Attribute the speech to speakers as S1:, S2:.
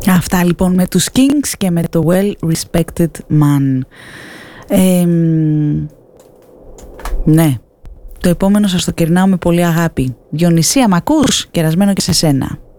S1: Αυτά λοιπόν με τους Kings και με το Well Respected Man. Ναι, το επόμενο σας το κερνάω με πολύ αγάπη. Διονυσία, μ' ακούς? Κερασμένο και σε σένα.